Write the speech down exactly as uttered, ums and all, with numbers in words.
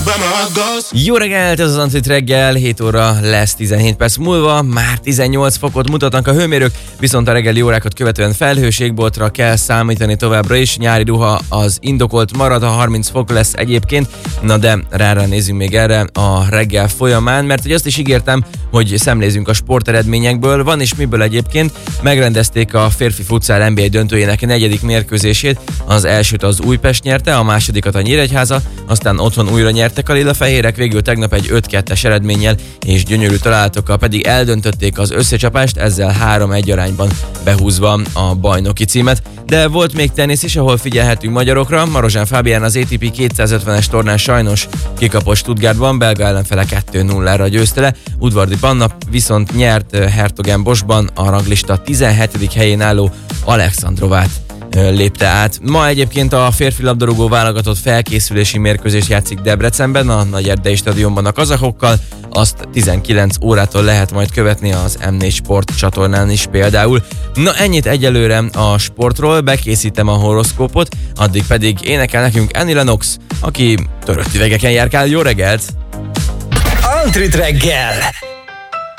Jó reggelt, ez az Antrit reggel, hét óra lesz tizenhét perc múlva, már tizennyolc fokot mutatnak a hőmérők, viszont a reggeli órákat követően felhőségboltra kell számítani továbbra is, nyári ruha az indokolt marad, a harminc fok lesz egyébként, na de rára nézzünk még erre a reggel folyamán, mert hogy azt is ígértem, hogy szemlézünk a sporteredményekből, van is miből egyébként, megrendezték a férfi futsal en bé á döntőjének negyedik mérkőzését, az elsőt az Újpest nyerte, a másodikat a Nyíregyháza, aztán otthon újra nyertek a lilafehérek, végül tegnap egy öt kettes eredménnyel és gyönyörű találatokkal pedig eldöntötték az összecsapást, ezzel három egy arányban behúzva a bajnoki címet. De volt még tenisz is, ahol figyelhetünk magyarokra. Marozsán Fábián az á té pé kétszázötvenes tornán sajnos kikapott Stuttgartban, belga ellenfele kettő nullára győzte le. Udvardi Panna viszont nyert Hertogenboschban a ranglista tizenhetedik helyén álló Alexandrovát lépte át. Ma egyébként a férfi labdarúgó válogatott felkészülési mérkőzést játszik Debrecenben, a Nagyerdei stadionban a kazakokkal, azt tizenkilenc órától lehet majd követni az em négy Sport csatornán is például. Na ennyit egyelőre a sportról, bekészítem a horoszkópot, addig pedig énekel nekünk Annie Lennox, aki törött üvegeken járkál. Jó reggelt! Antrit reggel!